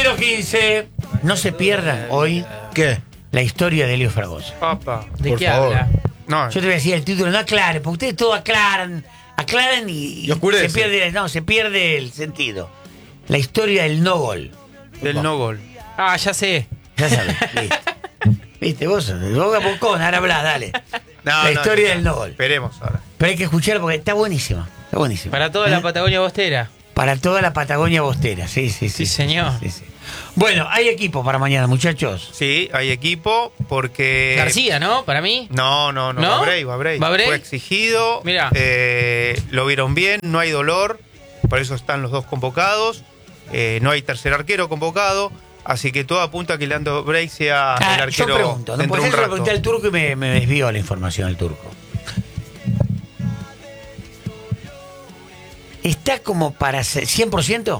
22:15. No se pierdan hoy ¿Qué? la historia de Elio Fragoso. Opa. ¿De Por qué favor. habla? No, Yo te voy a decir el título, no aclaren, porque ustedes todo aclaran y oscurece. se pierde el sentido. La historia del no gol. del no gol. Ah, ya sé. Ya sabes, listo. Viste, vos Bocón, ahora hablá, dale. No, La historia ya. del no gol. Esperemos ahora. Pero hay que escucharlo porque está buenísima. Está buenísima. Para toda la Patagonia Bostera. Para toda la Patagonia Bostera, sí. Sí, señor. Sí. Bueno, hay equipo para mañana, muchachos. Sí, hay equipo porque... García, ¿no? Para mí. No. ¿No? Va Brey. ¿Va Brey? Fue exigido. Mirá. Lo vieron bien, no hay dolor. Por eso están los dos convocados. No hay tercer arquero convocado. Así que todo apunta a que Leandro Brey sea el arquero. Yo pregunto, ¿no? dentro Por de un eso le rato. pregunté al turco y me desvió la información del turco. ¿Está como para ser 100%?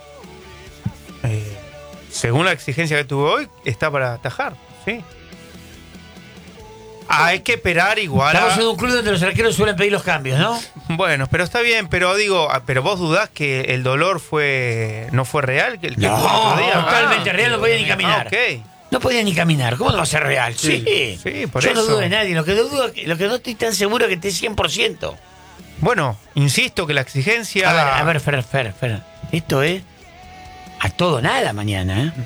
Según la exigencia que tuvo hoy, está para atajar. Sí. Hay que esperar igual. Estamos en un club donde los arqueros suelen pedir los cambios, ¿no? Bueno, pero está bien, pero digo, pero vos dudás que el dolor no fue real, que el que No, jugó el otro día. totalmente real, no podía ni caminar. Ok. No podía ni caminar. ¿Cómo no va a ser real? Sí. por Yo no eso. dudo de nadie. Lo que no estoy tan seguro es que esté 100%. Bueno, insisto que la exigencia. A ver, Fer. Esto es a todo nada mañana, ¿eh?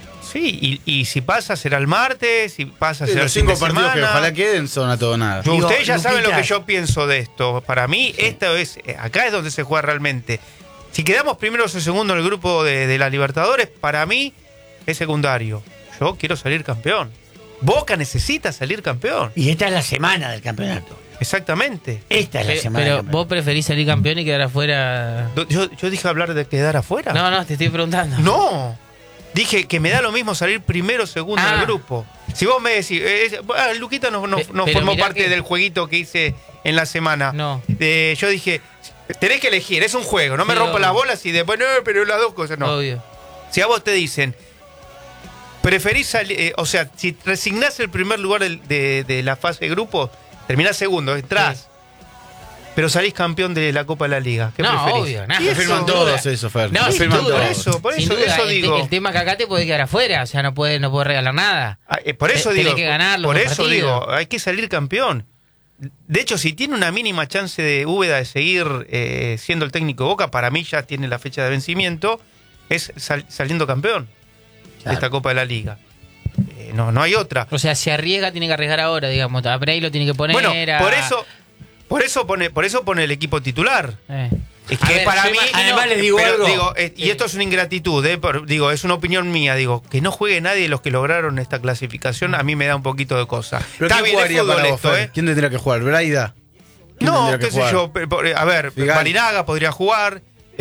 Sí, y si pasa será el martes, si pasa será el Los fin 5 de partidos que semana. ojalá queden son a todo o nada. Digo, Ustedes ya saben lo que Luquitas. yo pienso de esto. Para mí, acá es donde se juega realmente. Si quedamos primeros o segundos en el grupo de la Libertadores, para mí es secundario. Yo quiero salir campeón. Boca necesita salir campeón. Y esta es la semana del campeonato. Exactamente. Esta es la semana del Pero campeonato. vos preferís salir campeón y quedar afuera. Yo dije hablar de quedar afuera. No, te estoy preguntando. No. Dije que me da lo mismo salir primero o segundo en el grupo. Si vos me decís, Luquita no Pero formó mirá parte que- del jueguito que hice en la semana. No. Yo dije, tenés que elegir, es un juego, no me Sí, rompo obvio. las bolas y después, no, pero las dos cosas no. Obvio. Si a vos te dicen, preferís salir, o sea, si resignás el primer lugar de la fase de grupos, terminás segundo, entrás. Sí. Pero salís campeón de la Copa de la Liga. ¿Qué No, preferís? obvio, nada. Y Lo eso, firman sin todos duda. eso, Fer. No, Lo sin firman duda. todos. Por Sin eso duda, digo. el tema que acá te puede quedar afuera, o sea, no puede regalar nada. Por eso Tenés digo, que ganar los por dos eso partidos. digo, hay que salir campeón. De hecho, si tiene una mínima chance de Úbeda de seguir siendo el técnico de Boca, para mí ya tiene la fecha de vencimiento, es saliendo campeón de esta Copa de la Liga. No hay otra. O sea, si arriesga, tiene que arriesgar ahora, digamos. A Brey lo tiene que poner. Bueno, a- por eso pone el equipo titular. Es A que ver, para yo mí, imagino- Además les digo algo. y esto es una ingratitud, es una opinión mía, que no juegue nadie de los que lograron esta clasificación, a mí me da un poquito de cosa. ¿Pero Está quién bien, es jugaría fútbol para vos, esto, Fer? ¿Quién tendría que jugar? ¿Braida? ¿Quién No, tendría que qué sé jugar? yo, a ver, Figal. Marinaga podría jugar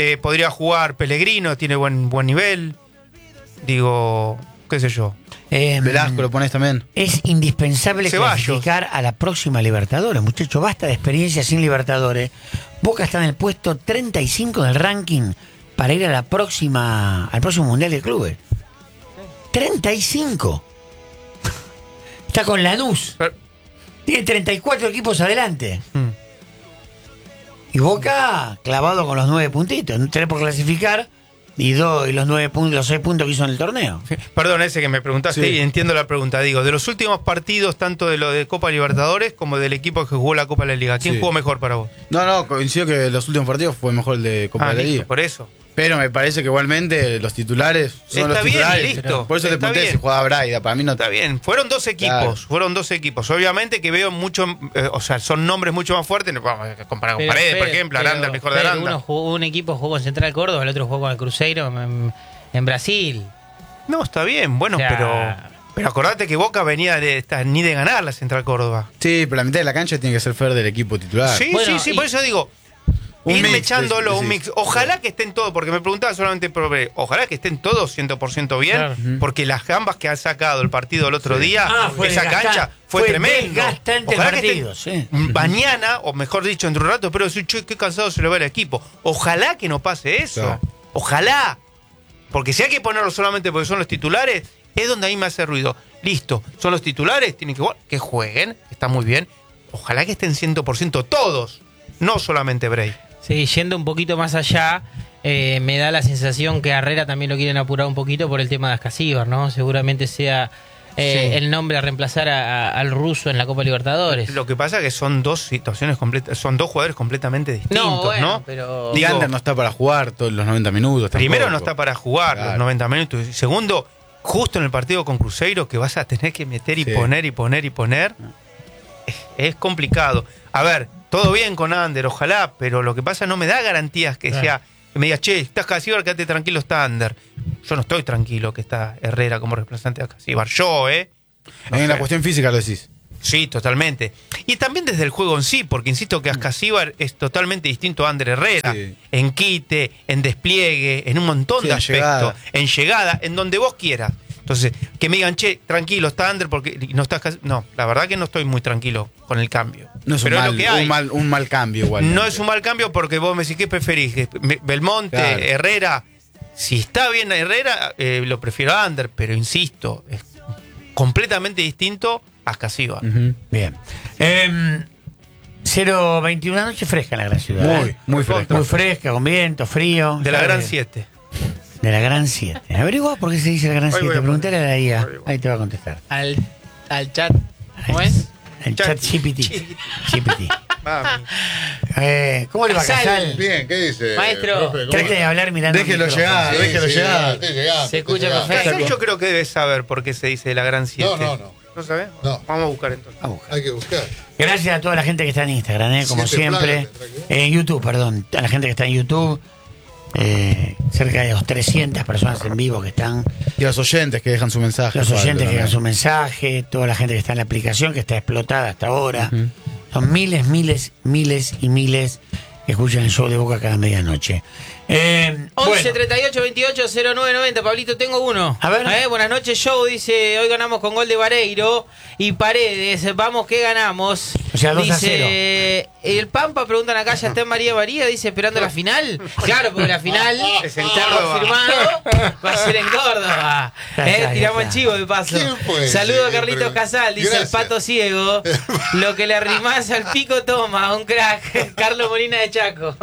Pellegrino, tiene buen nivel, qué sé yo. Velasco lo pones también. Es indispensable Ceballos. clasificar a la próxima Libertadores, muchachos. Basta de experiencia sin Libertadores. Boca está en el puesto 35 del ranking para ir a al próximo Mundial de Clubes. 35. Está con Lanús. Pero- Tiene 34 equipos adelante. Y Boca clavado con los 9 puntitos. 3 por clasificar y los 6 puntos que hizo en el torneo. Perdón, ese que me preguntaste Sí. y entiendo la pregunta. De los últimos partidos, tanto de lo de Copa Libertadores como del equipo que jugó la Copa de la Liga, ¿quién Sí. jugó mejor para vos? No, coincido que los últimos partidos fue mejor el de Copa de la listo, Liga. por eso. Pero me parece que igualmente los titulares son Está los bien, titulares. listo. Por eso te Está pregunté bien. si jugaba Braida. Para mí no Está bien, fueron dos equipos, Claro. Obviamente que veo mucho, o sea, son nombres mucho más fuertes, no vamos a comparar con Pero, Paredes, por pero- ejemplo, pero- Aranda, el mejor de pero Aranda. un equipo jugó con Central Córdoba, el otro jugó con el Cruzeiro en Brasil. No, está bien, bueno, O sea- pero acordate que Boca venía ni de ganar la Central Córdoba. Sí, pero la mitad de la cancha tiene que ser Fer del equipo titular. Sí, Bueno, sí, y- por eso digo, Un irme mix, echándolo, decís. un mix. Ojalá que estén todos, porque me preguntaba solamente por Bre, ojalá que estén todos 100% bien, Claro. porque las gambas que ha sacado el partido el otro día, Fue esa desgastante. cancha fue tremendo. Desgastante el Ojalá que partido, estén sí. mañana, o mejor dicho, entre un rato, pero decir, che, qué cansado se le va el equipo. Ojalá que no pase eso. Claro. Ojalá. Porque si hay que ponerlo solamente porque son los titulares, es donde a mí me hace ruido. Listo, son los titulares, tienen que jugar, que jueguen, está muy bien. Ojalá que estén 100% todos, no solamente Bray. Sí, yendo un poquito más allá, me da la sensación que a Herrera también lo quieren apurar un poquito por el tema de Ascasíbar, ¿no? Seguramente sea el nombre a reemplazar al ruso en la Copa Libertadores. Lo que pasa es que son dos situaciones completas, son dos jugadores completamente distintos, No, bueno, ¿no? pero... Digo, Ander no está para jugar todos los 90 minutos. primero tampoco. no está para jugar Claro. los 90 minutos. Y segundo, justo en el partido con Cruzeiro, que vas a tener que meter y Sí. poner y poner y poner, es complicado. A ver, todo bien con Ander, ojalá, pero lo que pasa no me da garantías que sea, que me digas, che, estás Casíbar, quédate tranquilo, está Ander. Yo no estoy tranquilo que está Herrera como reemplazante de Casíbar. Yo, No En la sé. cuestión física lo decís. Sí, totalmente. Y también desde el juego en sí, porque insisto que Ascasíbar es totalmente distinto a Ander Herrera. Sí. En quite, en despliegue, en un montón Sí, de en aspectos. llegada. En llegada, en donde vos quieras. Entonces, que me digan, che, tranquilo, está Ander porque no está No, la verdad que no estoy muy tranquilo con el cambio. No es Pero es lo que hay. un mal cambio igual. No es un mal cambio porque vos me decís, ¿qué preferís? Belmonte, Claro. Herrera. Si está bien Herrera, lo prefiero a Ander, pero insisto, es completamente distinto a Ascasíbar. Bien. 0:21, una noche fresca en la gran ciudad. Muy fresco. Muy fresca, con viento, frío. De la ¿sabes? Gran 7. De la Gran 7. Averigua por qué se dice la Gran Ahí 7. voy a Preguntale a la IA. Ahí voy. Ahí te va a contestar. Al chat, ¿cómo es? El chat GPT. GPT. Mami. ¿Cómo le va, Casal. Casal? Bien, ¿qué dice? Maestro, profe? ¿Cómo Trate va? de hablar mirando. Déjelo el micrófono. llegar, déjelo llegar. estoy llegando, Se escucha estoy llegando. perfecto. Casal, yo creo que debes saber por qué se dice de la Gran 7. No. ¿No sabes? No. Vamos a buscar entonces. Vamos a buscar. Hay que buscar. Gracias a toda la gente que está en Instagram, como 7 siempre. plagas tendrá que ver. En YouTube, perdón. A la gente que está en YouTube. Cerca de los 300 personas en vivo que están. Y a los oyentes que dejan su mensaje. Los oyentes que también. dejan su mensaje. Toda la gente que está en la aplicación, que está explotada hasta ahora. Son miles y miles que escuchan el show de Boca cada medianoche. 11 Bueno, 38 28 09 90. Pablito, tengo uno. A ver. Buenas noches, show. Dice: hoy ganamos con gol de Vareiro y Paredes. Vamos, ¿qué ganamos? O sea, 2-0. Dice: el Pampa, preguntan acá, ya está en María. Dice: esperando la final. Claro, porque la final Es en está Córdoba. confirmado. Va a ser en Córdoba. Ya está, Tiramos ya el chivo de paso. ¿Quién fue Saludo a ese? Carlitos Pero- Casal. Dice: Gracias. el pato ciego. Lo que le arrimás al pico toma. Un crack. Carlos Molina de Chaco.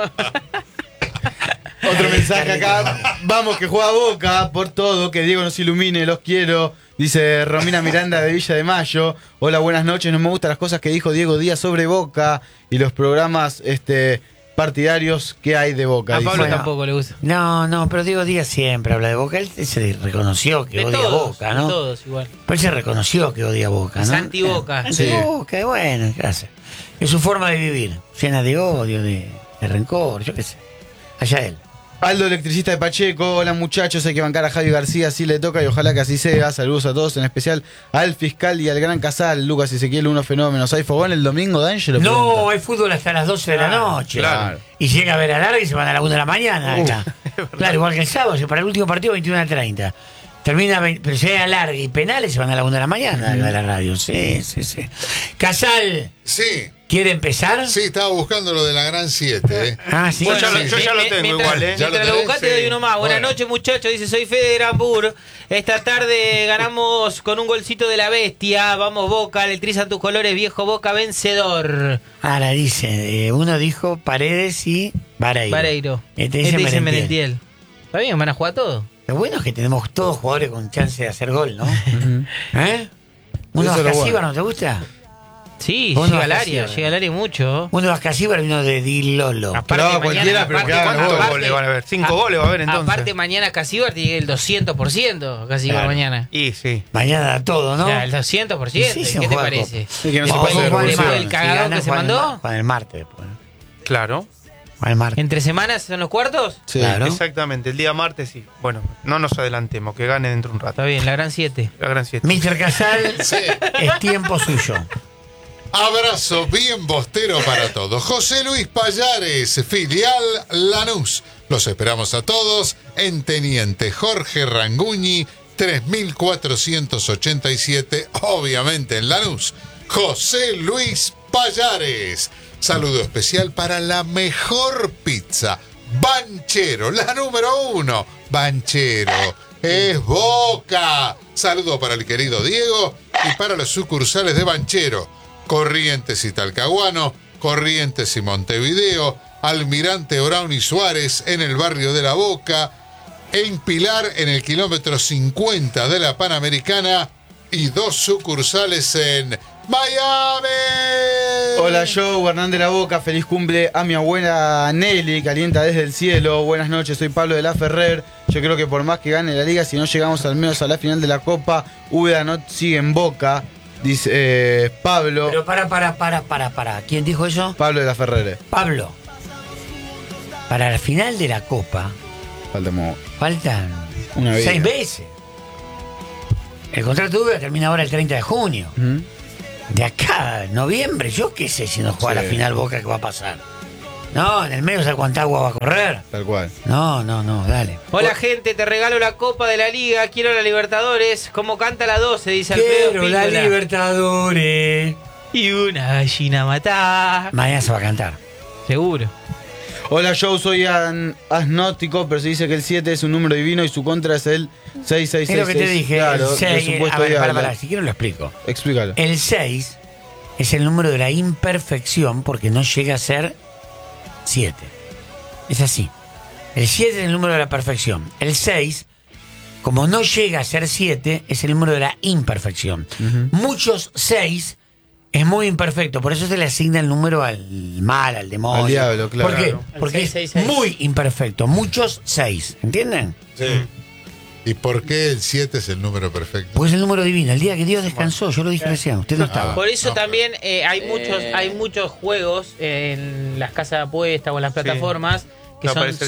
Otro mensaje acá. Vamos, que juega Boca por todo. Que Diego nos ilumine, los quiero. Dice Romina Miranda de Villa de Mayo. Hola, buenas noches. No me gustan las cosas que dijo Diego Díaz sobre Boca y los programas partidarios que hay de Boca. A dice. Pablo Bueno. tampoco le gusta. no, pero Diego Díaz siempre habla de Boca. Él se reconoció que De odia todos, Boca, ¿no? de todos igual. Pero él se reconoció que odia Boca, Es ¿no? anti-Boca. Anti-Boca, y bueno, ¿qué hace? Es su forma de vivir, llena de odio, de rencor, yo qué sé. Allá él. Aldo, electricista de Pacheco. Hola, muchachos. Hay que bancar a Javi García si le toca y ojalá que así sea. Saludos a todos, en especial al fiscal y al gran Casal. Lucas Ezequiel, unos fenómenos. ¿Hay fogón el domingo, D'Angelo? No, hay fútbol hasta las 12 de la noche. claro. Y llega a ver a larga y se van a la 1 de la mañana. Acá. Claro, igual que el sábado, para el último partido 21:30. Termina, pero si hay alargue y penales se van a la 1 de la mañana acá de la radio. Sí. Casal, Sí, ¿quiere empezar? sí, estaba buscando lo de la Gran 7. Ah, sí. Bueno, Sí. yo ya lo tengo igual, Ya lo Mientras lo tenés, buscaste, sí. doy uno más. Buenas Bueno. noches, muchachos. Dice: soy Fede de Granbur. Esta tarde ganamos con un golcito de la bestia. Vamos, Boca. Electrizan tus colores, viejo Boca vencedor. Ahora dice, uno dijo Paredes y Vareiro. Vareiro. Este dice Merentiel. Merentiel. Está bien, van a jugar todo. Lo bueno es que tenemos todos jugadores con chance de hacer gol, ¿no? ¿Eh? ¿Uno Eso es lo Ascasíbar bueno. no te gusta? Sí, Uno llega al área. Ascasíbar. Llega al área mucho. Uno de Ascasíbar vino de Di Lolo. No, cualquiera, pero que hagan ¿Cuántos gol. goles van a haber? 5 goles va a haber entonces. Aparte, mañana Casíbar tiene el 200%. Casíbar Claro. mañana. Y sí. Mañana da todo, ¿no? O sea, el 200%. Sí, se ¿Qué te juega parece? Sí, que no se Vamos, puede hacer Juan, revolución. revoluciones. el cagadón gana, que se Juan, mandó. Juan el martes después. ¿no? Claro. Juan el martes. ¿Entre semanas son los cuartos? Sí. Claro. Exactamente. El día martes sí. Bueno, no nos adelantemos, que gane dentro de un rato. Está bien, la gran 7. La Gran 7. Mr. Casal, Sí. es tiempo suyo. Abrazo bien bostero para todos. José Luis Payares, filial Lanús. Los esperamos a todos en Teniente Jorge Ranguñi, 3487, obviamente en Lanús. José Luis Payares. Saludo especial para la mejor pizza. Banchero, la número 1. Banchero. Es Boca. Saludo para el querido Diego y para los sucursales de Banchero. Corrientes y Talcahuano, Corrientes y Montevideo, Almirante Brown y Suárez en el barrio de La Boca, en Pilar en el kilómetro 50 de la Panamericana y 2 sucursales en Miami. Hola, yo, Hernán de la Boca, feliz cumple a mi abuela Nelly, calienta desde el cielo. Buenas noches, soy Pablo de la Ferrer. Yo creo que por más que gane la liga, si no llegamos al menos a la final de la Copa, Úbeda no sigue en Boca, dice Pablo. Pero para. ¿Quién dijo eso? Pablo de la Ferrer. Pablo. Para la final de la Copa faltan una vida. 6 meses. El contrato de Úbeda termina ahora el 30 de junio. De acá a noviembre, yo qué sé si no juega la final Boca, ¿qué va a pasar? No, en el medio ¿sabes cuánta agua va a correr? Tal cual. No, dale. Hola gente, te regalo la Copa de la Liga, quiero la Libertadores. ¿Cómo canta la 12? Dice Alfredo Quiero la Pícola. Libertadores. Y una gallina matá. Mañana se va a cantar. Seguro. Hola, yo soy agnóstico, pero se dice que el 7 es un número divino y su contra es el 666. Es lo que te dije. Claro, el 6, supuesto a ver, diablo. para, si quiero lo explico. Explícalo. El 6 es el número de la imperfección porque no llega a ser 7. Es así. El 7 es el número de la perfección. El 6, como no llega a ser 7, es el número de la imperfección. Muchos 6 es muy imperfecto, por eso se le asigna el número al mal, al demonio. Al diablo, claro. ¿Por qué? Claro. Porque El es 666. muy imperfecto. Muchos 6. ¿Entienden? Sí. ¿Y por qué el 7 es el número perfecto? Pues es el número divino. El día que Dios descansó, yo lo dije recién, usted no estaba. Por eso no, también hay muchos juegos en las casas de apuestas o en las plataformas que No son aparece el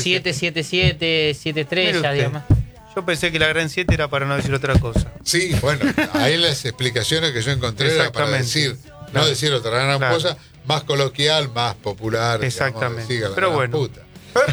777, 7 Mire estrellas, usted. digamos. Yo pensé que la gran 7 era para no decir otra cosa. Sí, bueno, ahí las explicaciones que yo encontré era para Exactamente. decir, no decir otra gran Claro. cosa, más coloquial, más popular. digamos, Exactamente. decir, la Pero gran bueno. puta.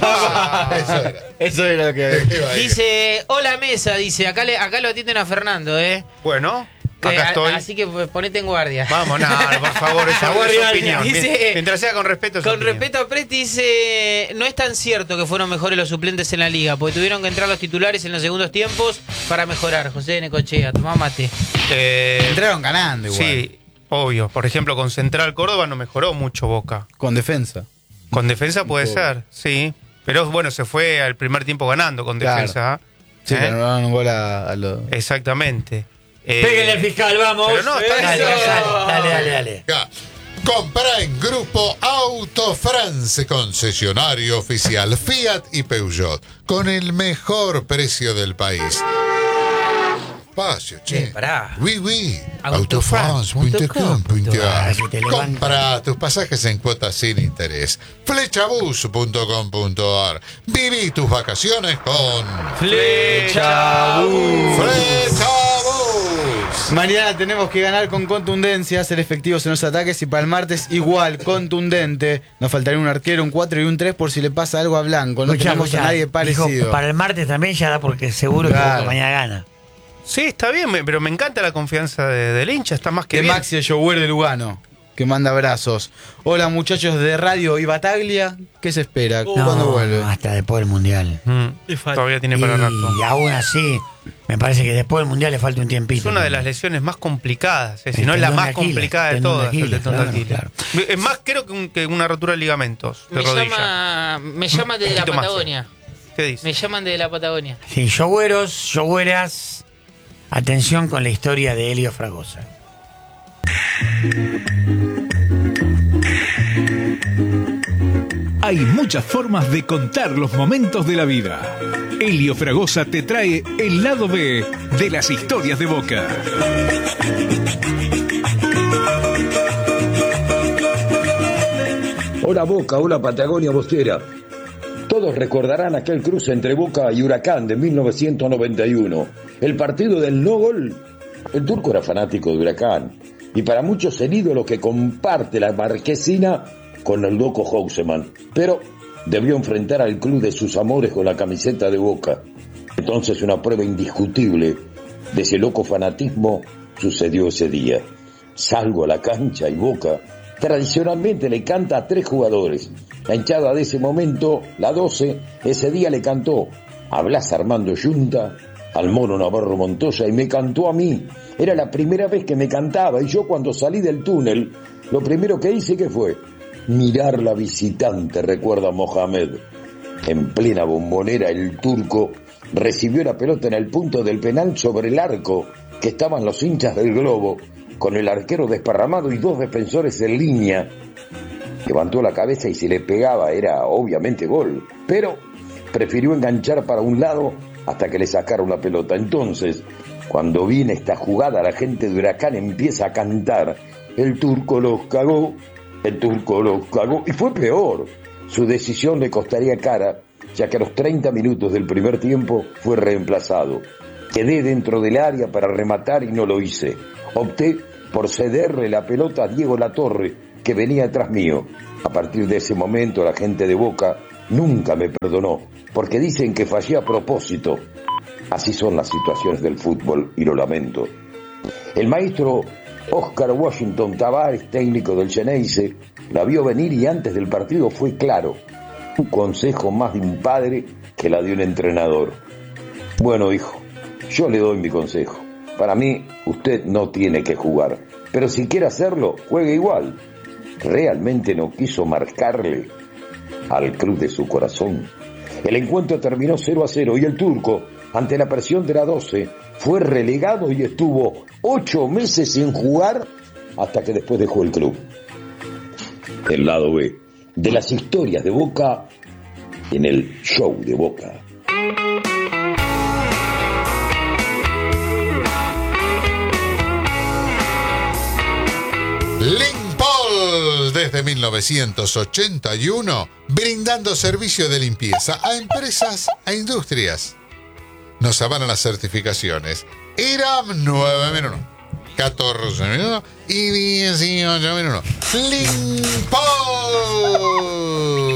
Eso era. Eso era lo que... Iba ahí. Dice, hola mesa, dice, acá lo atienden a Fernando, Bueno, acá estoy. Así que pues, ponete en guardia. Vamos, no, por favor, esa es guardia, opinión. dice- Mientras sea con respeto, es Con opinión. respeto a Presti dice, no es tan cierto que fueron mejores los suplentes en la liga, porque tuvieron que entrar los titulares en los segundos tiempos para mejorar. José de Necochea, tomá mate. Entraron ganando igual. Sí, obvio. Por ejemplo, con Central Córdoba no mejoró mucho Boca. Con defensa. Con defensa puede poco. ser, sí. Pero bueno, se fue al primer tiempo ganando con Claro. defensa. Sí, ¿eh? pero no daban un gol a los... Exactamente. Péguenle al fiscal, vamos. Pero no, está dale, bien. dale. Acá. Compra en Grupo Auto France, concesionario oficial Fiat y Peugeot, con el mejor precio del país. Espacio, che. pará. Oui. Autofrance.com. Así te levanta. Compra tus pasajes en cuotas sin interés. Flechabus.com.ar. Viví tus vacaciones con Flechabus. Mañana tenemos que ganar con contundencia, ser efectivos en los ataques y para el martes igual, contundente. Nos faltaría un arquero, un 4 y un 3 por si le pasa algo a Blanco. No tenemos a nadie parecido. Dijo, para el martes también ya da porque seguro Claro. que mañana gana. Sí, está bien, pero me encanta la confianza del hincha, está más que De bien. Maxi el Yoguer de Lugano, que manda abrazos. Hola muchachos de Radio y Bataglia, ¿qué se espera? ¿Cuándo vuelve? Hasta después del Mundial. Todavía tiene para rato. Y aún así, me parece que después del Mundial le falta un Es tiempito. una de las lesiones más complicadas, si El no es la tendón más de Aquiles, complicada de tendón de todas, el Aquiles, tendón de claro, Aquiles. Es más, creo que una rotura de ligamentos de rodilla. Me llaman de la poquito más. Patagonia. ¿Qué dice? Me llaman de la Patagonia. Sí, yogüeras, atención con la historia de Helio Fragosa. Hay muchas formas de contar los momentos de la vida. Helio Fragosa te trae el lado B de las historias de Boca. Hola Boca, hola Patagonia Bostera. Todos recordarán aquel cruce entre Boca y Huracán de 1991. El partido del no gol. El turco era fanático de Huracán. Y para muchos el ídolo que comparte la marquesina con el loco Houseman. Pero debió enfrentar al club de sus amores con la camiseta de Boca. Entonces una prueba indiscutible de ese loco fanatismo sucedió ese día. Salgo a la cancha y Boca tradicionalmente le canta a 3 jugadores. La hinchada de ese momento, la 12, ese día le cantó a Blas Armando Yunta, al Mono Navarro Montoya y me cantó a mí. Era la primera vez que me cantaba y yo cuando salí del túnel, lo primero que hice, ¿qué fue? mirarla visitante, recuerda Mohamed. En plena Bombonera, el turco recibió la pelota en el punto del penal sobre el arco que estaban los hinchas del Globo, con el arquero desparramado y 2 defensores en línea. Levantó la cabeza y si le pegaba era obviamente gol, pero prefirió enganchar para un lado hasta que le sacaron la pelota. Entonces, cuando viene esta jugada, la gente de Huracán empieza a cantar: el turco los cagó, el turco los cagó. Y fue peor. Su decisión le costaría cara, ya que a los 30 minutos del primer tiempo fue reemplazado. Quedé dentro del área para rematar y no lo hice. Opté por cederle la pelota a Diego Latorre, que venía atrás mío. A partir de ese momento, la gente de Boca nunca me perdonó, porque dicen que fallé a propósito. Así son las situaciones del fútbol y lo lamento. El maestro Oscar Washington Tavares, técnico del Xeneize, la vio venir y antes del partido fue claro: un consejo más de un padre que la de un entrenador. Bueno, hijo, yo le doy mi consejo. Para mí, usted no tiene que jugar, pero si quiere hacerlo, juegue igual. Realmente no quiso marcarle al club de su corazón. El encuentro terminó 0-0 y el turco, ante la presión de la 12, fue relegado y estuvo 8 meses sin jugar hasta que después dejó el club. El lado B de las historias de Boca en el show de Boca. Limpol, desde 1981, brindando servicio de limpieza a empresas e industrias. Nos avalan las certificaciones IRAM 9001, 1401 y 1801. Limpol.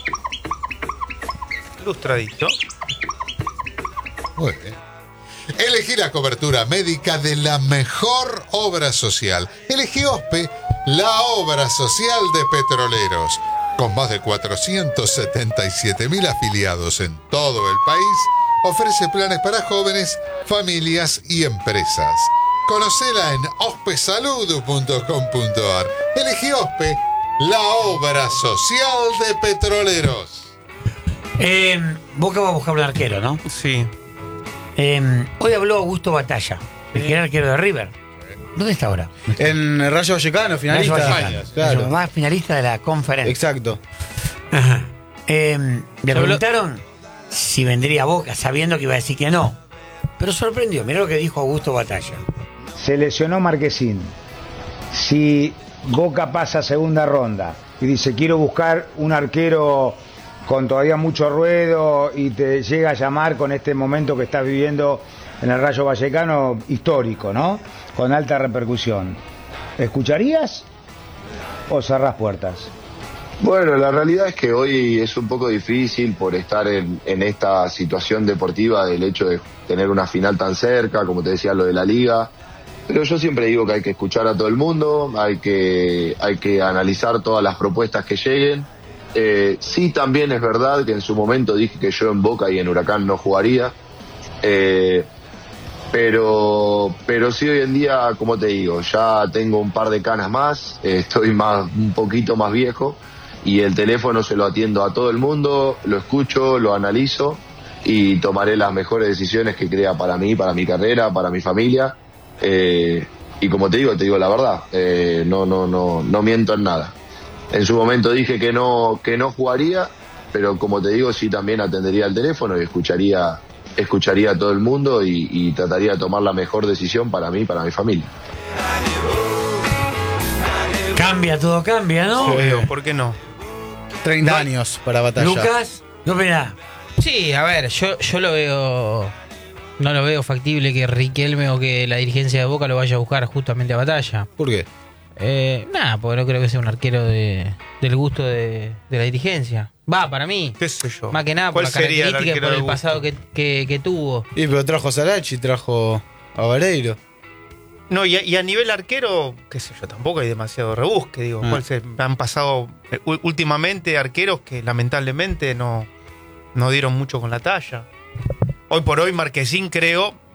Ilustradito. Muy bien. Elegí la cobertura médica de la mejor obra social. Elegí OSPE, la obra social de Petroleros. Con más de 477.000 afiliados en todo el país, ofrece planes para jóvenes, familias y empresas. Conocela en ospesalud.com.ar. Elegí OSPE, la obra social de Petroleros. Boca va a buscar un arquero, ¿no? Sí. Hoy habló Augusto Batalla, el que era arquero de River. ¿Dónde está ahora? En Rayo Vallecano, finalista. Rayo Vallecano. Claro. Más finalista de la conferencia. Exacto. Ajá. Le preguntaron si vendría a Boca, sabiendo que iba a decir que no. Pero sorprendió, mirá lo que dijo Augusto Batalla. Se lesionó Marquesín. Si Boca pasa a segunda ronda y dice quiero buscar un arquero con todavía mucho ruedo y te llega a llamar con este momento que estás viviendo en el Rayo Vallecano histórico, ¿no? Con alta repercusión. ¿Escucharías o cerrás puertas? Bueno, la realidad es que hoy es un poco difícil por estar en esta situación deportiva del hecho de tener una final tan cerca, como te decía, lo de la liga. Pero yo siempre digo que hay que escuchar a todo el mundo, hay que analizar todas las propuestas que lleguen. Sí, también es verdad que en su momento dije que yo en Boca y en Huracán no jugaría. Pero sí, hoy en día, como te digo, ya tengo un par de canas más, estoy un poquito más viejo y el teléfono se lo atiendo a todo el mundo, lo escucho, lo analizo y tomaré las mejores decisiones que crea para mí, para mi carrera, para mi familia. Y como te digo la verdad, no miento en nada. En su momento dije que no jugaría, pero como te digo, sí también atendería el teléfono y escucharía a todo el mundo y trataría de tomar la mejor decisión para mí, para mi familia. Todo cambia, ¿no? ¿Por qué no? 30 años para Batalla. Lucas, ¿qué opinás? Sí, a ver, yo lo veo. No lo veo factible que Riquelme o que la dirigencia de Boca lo vaya a buscar justamente a Batalla. ¿Por qué? Nada, porque no creo que sea un arquero del gusto de la dirigencia. Va, para mí. ¿Qué sé yo? Más que nada por la característica y por el pasado que tuvo. Y pero trajo a Sarachi, trajo a Vareiro. No, y a nivel arquero, qué sé yo, tampoco hay demasiado rebusque, digo. Han pasado últimamente arqueros que lamentablemente no dieron mucho con la talla. Hoy por hoy Marquesín creo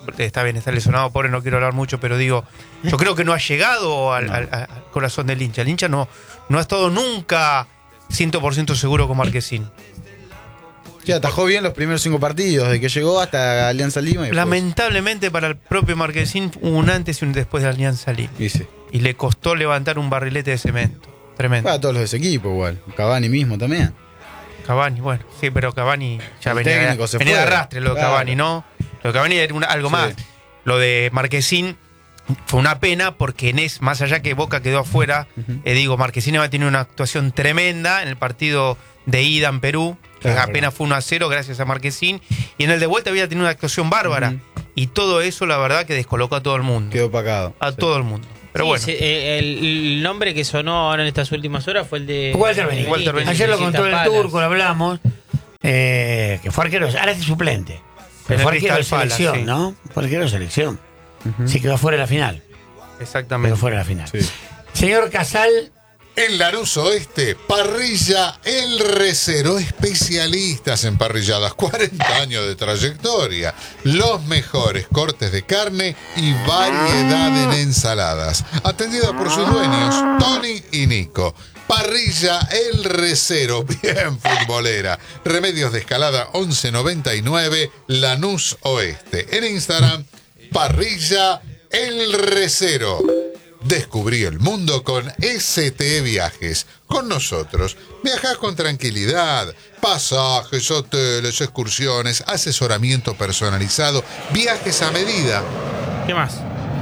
está bien, está lesionado, pobre, no quiero hablar mucho, pero digo, yo creo que no ha llegado al corazón del hincha. El hincha no ha estado nunca 100% seguro con Marquezín. Sí, atajó bien los primeros 5 partidos, de que llegó hasta Alianza Lima. Y lamentablemente para el propio Marquezín hubo un antes y un después de Alianza Lima. Y le costó levantar un barrilete de cemento. Tremendo. Para todos los de ese equipo igual. Cavani mismo también. Cavani, bueno, sí, pero Cavani ya venía fue de arrastre lo de Cavani, ¿no? Lo de Cavani era algo más. Lo de Marquezín fue una pena porque más allá que Boca quedó afuera, Marquezín va a tener una actuación tremenda en el partido de ida en Perú, que apenas fue 1-0 gracias a Marquezín, y en el de vuelta había tenido una actuación bárbara. Y todo eso, la verdad, que descolocó a todo el mundo. Quedó opacado. A todo el mundo. Pero bueno. El nombre que sonó ahora en estas últimas horas fue el de Walter Benítez. Ayer lo contó el Turco, lo hablamos, que fue arquero, ahora es suplente. Pero fue arquero de selección, sí. ¿No? Fue arquero de selección. Sí, quedó fuera de la final. Exactamente. Quedó fuera de la final. Sí. Señor Casal. En Lanús Oeste, Parrilla El Recero, especialistas en parrilladas, 40 años de trayectoria, los mejores cortes de carne y variedad en ensaladas. Atendida por sus dueños, Tony y Nico. Parrilla El Recero, bien futbolera. Remedios de Escalada 1199, Lanús Oeste. En Instagram, Parrilla El Recero. Descubrí el mundo con ST Viajes. Con nosotros viajás con tranquilidad. Pasajes, hoteles, excursiones, asesoramiento personalizado, viajes a medida. ¿Qué más?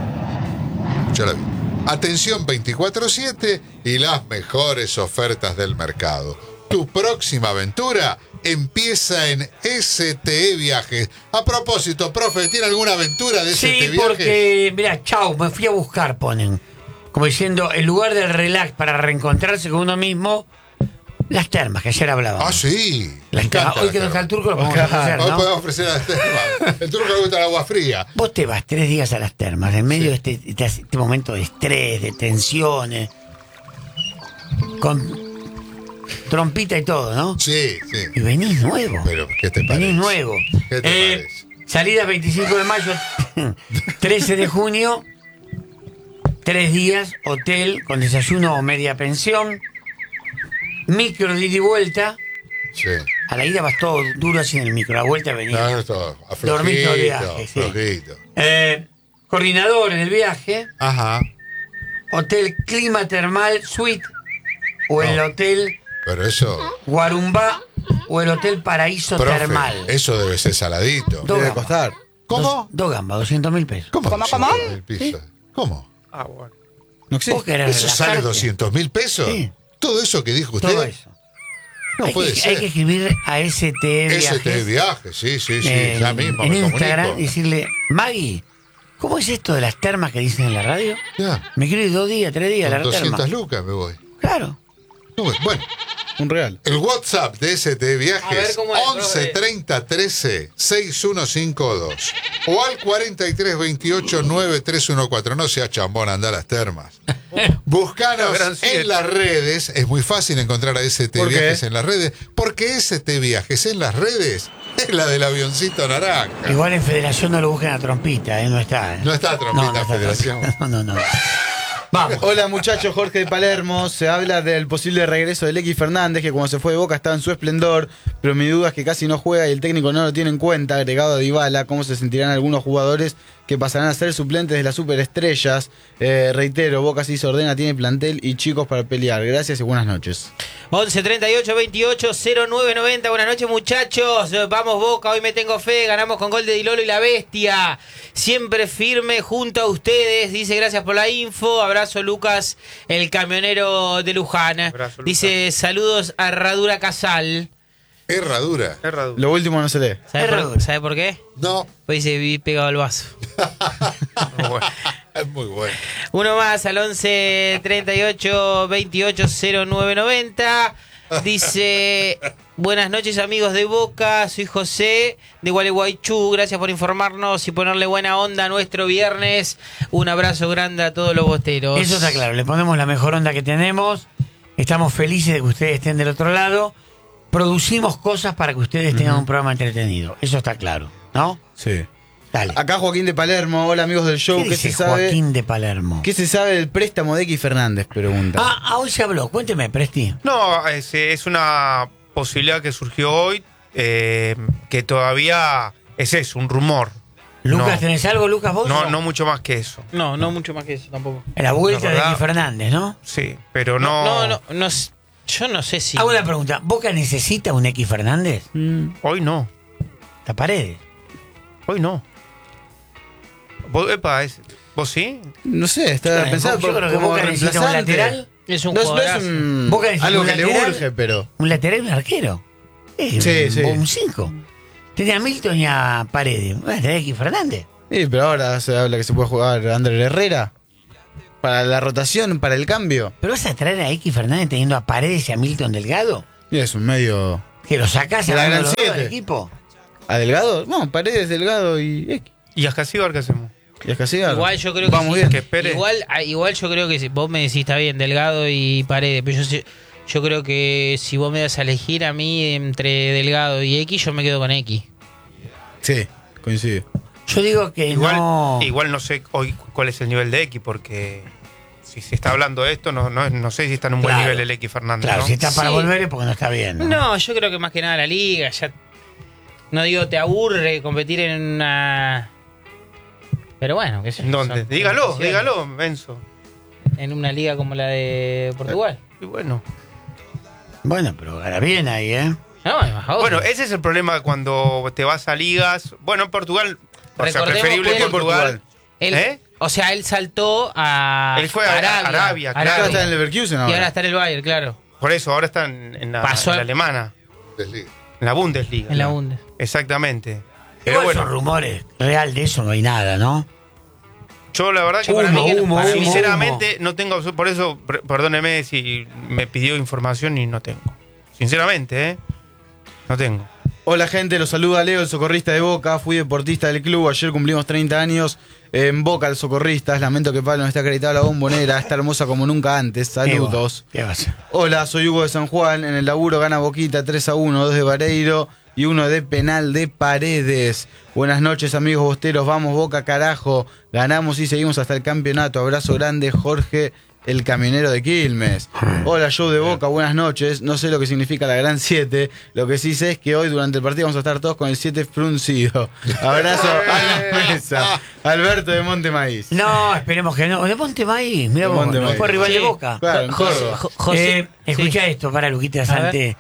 Ya la vi. Atención 24/7 y las mejores ofertas del mercado. Tu próxima aventura empieza en STE Viajes. A propósito, profe, ¿tiene alguna aventura de STE Viajes? Sí, porque, mirá, chau, me fui a buscar, ponen. Como diciendo, el lugar del relax para reencontrarse con uno mismo, las termas, que ayer hablábamos. Ah, sí. Hoy que no está el Turco, lo podemos ofrecer, ¿no? Hoy podemos ofrecer a las termas. El Turco le gusta el agua fría. Vos te vas 3 días a las termas, en medio de este momento de estrés, de tensiones, con trompita y todo, ¿no? Sí. Y venís nuevo. Pero, ¿qué te parece? Venís nuevo. ¿Qué te parece? Salida 25 de mayo, 13 de junio, 3 días, hotel con desayuno o media pensión, micro de ida y vuelta. Sí. A la ida vas todo duro así en el micro, a la vuelta venís. No, todo. Dormís todo el viaje, sí. Coordinador en el viaje. Ajá. Hotel Clima Termal Suite o el hotel Pero eso. Guarumbá o el hotel Paraíso Termal. Eso debe ser saladito. Debe costar. ¿Cómo? 2 gambas, 200.000 pesos. ¿Cómo? ¿Sí? ¿Cómo? Ah, bueno. No existe. ¿Eso sale 200.000 pesos? Sí. ¿Todo eso que dijo usted? Todo eso. No puede ser. Hay que escribir a ST Viajes. ST Viajes, sí, ya mismo. En me Instagram comunico. y decirle, Maggie, ¿cómo es esto de las termas que dicen en la radio? Ya. Me quiero ir 2 días, 3 días a Con la terma. 200 lucas me voy. Claro. Bueno, Un real. el WhatsApp de ST A ver, Viajes, ¿cómo es, 11 30 13 6152 o al 43 28 9314. No sea chambón, anda a las termas. Búscanos en las redes. Es muy fácil encontrar a ST ¿Por qué? Viajes en las redes, porque ST Viajes en las redes es la del avioncito naranja. Igual en Federación no lo busquen a Trompita, no está. No está Trompita en Federación. No. Vamos. Hola muchachos, Jorge de Palermo. Se habla del posible regreso del X Fernández, que cuando se fue de Boca estaba en su esplendor, pero mi duda es que casi no juega y el técnico no lo tiene en cuenta. Agregado a Dybala, ¿cómo se sentirán algunos jugadores que pasarán a ser suplentes de las superestrellas? Reitero, Boca sí se ordena, tiene plantel y chicos para pelear. Gracias y buenas noches. 11 38 28 09 90. Buenas noches, muchachos. Vamos, Boca. Hoy me tengo fe. Ganamos con gol de Di Lolo y la Bestia. Siempre firme junto a ustedes. Dice gracias por la info. Abrazo, Lucas, el camionero de Luján. Abrazo, dice saludos a Herradura Casal. Herradura. Lo último no se lee. ¿Sabe por qué? No. Pues dice vi pegado al vaso. Es muy bueno. Uno más al 11 38 28 09 90. Dice buenas noches, amigos de Boca. Soy José de Gualeguaychú. Gracias por informarnos y ponerle buena onda a nuestro viernes. Un abrazo grande a todos los bosteros. Eso está claro, le ponemos la mejor onda que tenemos. Estamos felices de que ustedes estén del otro lado. Producimos cosas para que ustedes tengan un programa entretenido. Eso está claro, ¿no? Sí. Dale. Acá Joaquín de Palermo, hola amigos del show, ¿Qué ¿qué dice se sabe? Joaquín de Palermo? ¿Qué se sabe del préstamo de X Fernández? Pregunta. Hoy se habló. Cuénteme, Presti. No, es una posibilidad que surgió hoy, que todavía es eso, un rumor. Lucas, No. ¿tenés algo, Lucas, vos? No mucho más que eso. No mucho más que eso tampoco. La vuelta La de verdad- X Fernández, ¿no? Sí, pero no. Yo no sé si. Hago una pregunta. ¿Boca necesita un X Fernández? Hoy no. La Paredes. Hoy no. ¿Vos sí? No sé, estaba pensando yo creo que como Boca necesita un reemplazante. lateral. Es un No es jugadorazo. Boca necesita algo que le lateral, urge, pero. Un lateral y un arquero. Sí. Un 5. Tenía a Milton y a Paredes. Bueno, tenía X Fernández. Sí, pero ahora se habla que se puede jugar Ander Herrera. Para la rotación, para el cambio. ¿Pero vas a traer a X Fernández teniendo a Paredes y a Milton Delgado? Y es un medio. ¿Que lo sacás De a la uno de gran los dos del 7. equipo? ¿A Delgado? No, Paredes, Delgado y X. ¿Y a Jasíbar qué hacemos? Y a Casigar. Igual yo creo que Vamos sí. bien. Que espere. Igual yo creo que vos me decís, está bien, Delgado y Paredes, pero yo creo que si vos me das a elegir a mí entre Delgado y X, yo me quedo con X. Sí, coincido. Yo digo que Igual no sé hoy cuál es el nivel de X, porque si se está hablando de esto, no sé si está en un buen Claro. nivel el X Fernández. Claro, ¿no? si está para Sí. volver es porque no está bien. No, yo creo que más que nada la liga, ya. No digo te aburre competir en una. Pero bueno, qué sé yo, ¿Dónde? son Dígalo, competiciones. Benzo. En una liga como la de Portugal. Y bueno. Bueno, pero gana bien ahí, ¿eh? No, es más obvio. Bueno, ese es el problema cuando te vas a ligas. Bueno, en Portugal. O sea, Recordemos preferible que- Portugal. Él, O sea, él saltó a Él fue a Arabia, claro. Ahora está en Leverkusen Y ahora. ahora está en el Bayern, claro. Por eso, ahora están en la, Pasó en la a- alemana, Desliga. en la Bundesliga. En la ¿no? Bundes. Exactamente. Pero Igual bueno, son rumores. Real de eso no hay nada, ¿no? yo la verdad que Para mí que no- sinceramente no tengo, por eso, perdóneme si me pidió información y no tengo. Sinceramente, no tengo. Hola gente, los saluda Leo, el socorrista de Boca. Fui deportista del club, ayer cumplimos 30 años. En Boca, el socorrista. Lamento que Pablo no esté acreditado a la bombonera. Está hermosa como nunca antes. Saludos. ¿Qué va a hacer? Hola, soy Hugo de San Juan. En el laburo gana Boquita 3-1, 2 de Vareiro y 1 de penal de Paredes. Buenas noches, amigos bosteros. Vamos, Boca, carajo. Ganamos y seguimos hasta el campeonato. Abrazo grande, Jorge, el camionero de Quilmes. Hola, show de Boca. Buenas noches. No sé lo que significa la gran 7. Lo que sí sé es que hoy durante el partido vamos a estar todos con el 7 fruncido. Abrazo a la mesa. Alberto de Montemaíz. No, esperemos que no. De Montemaíz, mira De vos, Montemaíz. no fue rival de Sí. Boca. Claro, en Córdoba. José, Escucha sí. esto, para Luquita A Sante.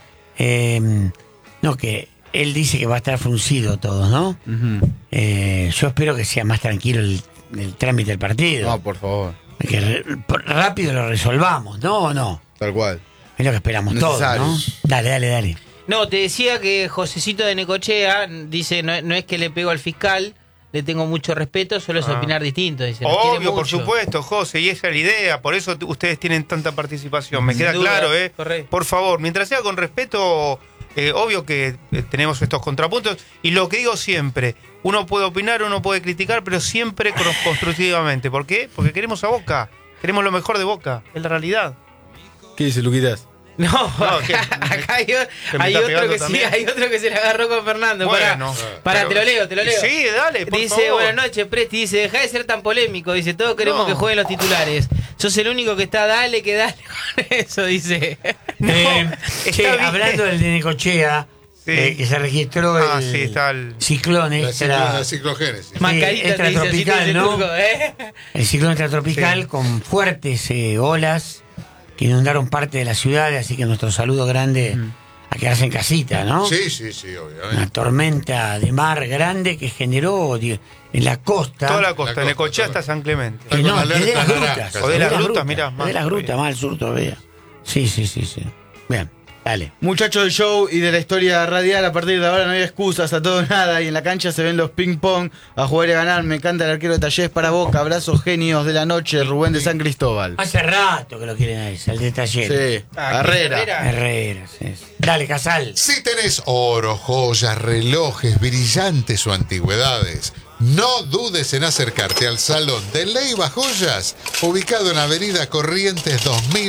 No, que él dice que va a estar fruncido todo, ¿no? Ujú. Yo espero que sea más tranquilo el trámite del partido. No, por favor. Que rápido lo resolvamos, ¿no o no? Tal cual. Es lo que esperamos todos, Necesario. ¿no? Dale. No, te decía que Josecito de Necochea dice, no es que le pego al fiscal, le tengo mucho respeto, solo es opinar distinto. Dice, nos quiere Obvio, por mucho. supuesto, José, y esa es la idea, por eso ustedes tienen tanta participación, me Sin queda duda, claro, correcto. Por favor, mientras sea con respeto, obvio que tenemos estos contrapuntos, y lo que digo siempre, uno puede opinar, uno puede criticar, pero siempre constructivamente. ¿Por qué? Porque queremos a Boca, queremos lo mejor de Boca, es la realidad. ¿Qué dice Luquitas? No, No, ¿qué? acá hay, ¿Que me hay está otro pegando que sí, también? hay otro que se le agarró con Fernando. Bueno, Pará, pero- te lo leo. Sí, dale, por Dice, favor. buenas noches, Presti. Dice, deja de ser tan polémico. Dice, todos queremos No. que jueguen los titulares. Sos el único que está, dale con eso, dice. Che, bien. hablando del de Necochea, Sí. que se registró el Sí, está el... ciclón La ciclogénesis. Mascarita te dice, así te extratropical, dice el ¿no? turco, ¿eh? El ciclón extratropical Sí. con fuertes olas que inundaron parte de la ciudad, así que nuestro saludo grande a quedarse en casita, ¿no? Sí, Una obviamente. tormenta de mar grande que generó en la costa. Toda la costa, costa, Necochea toda. hasta San Clemente. que no, Con desde las alerta grutas. naranja. O de las desde grutas, mirá, desde más las grutas, todavía. más al sur todavía. Sí. Bien, dale. Muchachos del show y de la historia radial, a partir de ahora no hay excusas, a todo nada. Y en la cancha se ven los ping-pong a jugar y a ganar. Me encanta el arquero de Talleres para Boca. Abrazos genios de la noche, Rubén de San Cristóbal. Hace rato que lo quieren a ese, el de Talleres. Sí, Herrera. Herrera, sí. Dale, Casal. Si tenés oro, joyas, relojes, brillantes o antigüedades, No dudes en acercarte al Salón de Leiva Joyas, ubicado en Avenida Corrientes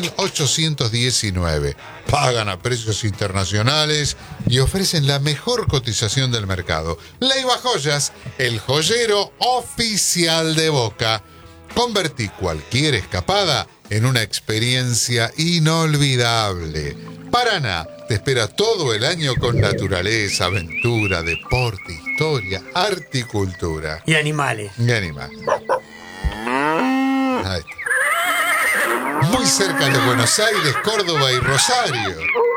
2819. Pagan a precios internacionales y ofrecen la mejor cotización del mercado. Leiva Joyas, el joyero oficial de Boca. Convertí cualquier escapada en una experiencia inolvidable. Paraná te espera todo el año con naturaleza, aventura, deporte, historia, arte y cultura. Y animales. Y animales. Ahí está. Muy cerca de Buenos Aires, Córdoba y Rosario.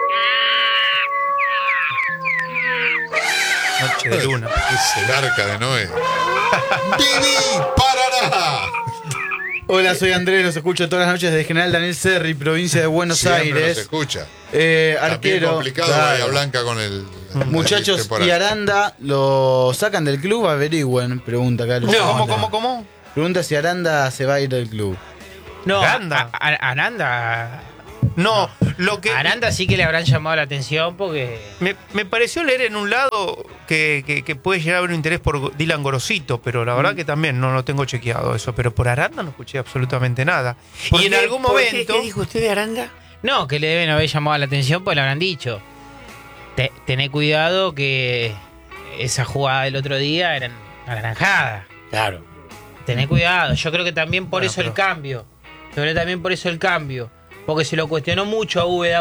Noche de luna. Es el arca de Noé. ¡Viví, Paraná! Hola, soy Andrés, los escucho todas las noches desde General Daniel Serri, provincia de Buenos Siempre Aires. nos escucha. Arquero. También complicado claro. Bahía Blanca con el... Muchachos, temporal. ¿y Aranda lo sacan del club? Averigüen, pregunta Carlos. ¿Cómo? Pregunta si Aranda se va a ir del club. No, Aranda. Aranda. No, lo que... Aranda sí que le habrán llamado la atención porque... Me pareció leer en un lado que puede llegar a haber un interés por Dylan Gorosito, pero la verdad que también no lo tengo chequeado eso. Pero por Aranda no escuché absolutamente nada. Y en algún momento... ¿Qué dijo usted de Aranda? No, que le deben haber llamado la atención porque le habrán dicho. Tené cuidado que esa jugada del otro día era naranjada. Claro. Tené cuidado. Yo creo que también por Bueno, eso el pero- cambio. Yo creo que también por eso el cambio. Porque se lo cuestionó mucho a Úbeda